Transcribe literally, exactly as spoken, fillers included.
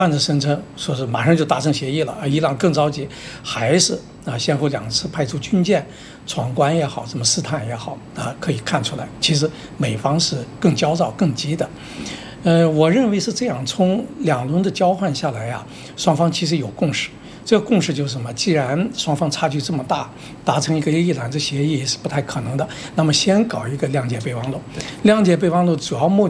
暗自声称说是马上就达成协议了啊，伊朗更着急，还是啊先后两次派出军舰闯关也好，什么试探也好啊，可以看出来，其实美方是更焦躁、更急的。呃，我认为是这样，从两轮的交换下来呀、啊，双方其实有共识。这个共识就是什么？既然双方差距这么大，达成一个一揽子协议是不太可能的，那么先搞一个谅解备忘录。谅解备忘录主要目的